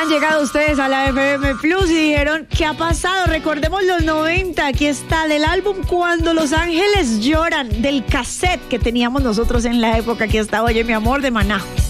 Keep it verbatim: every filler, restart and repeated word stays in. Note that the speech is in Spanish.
han llegado ustedes a la F M Plus y dijeron, ¿qué ha pasado? Recordemos los noventa, aquí está, del álbum Cuando los Ángeles Lloran, del cassette que teníamos nosotros en la época. Aquí está Oye Mi Amor de Maná.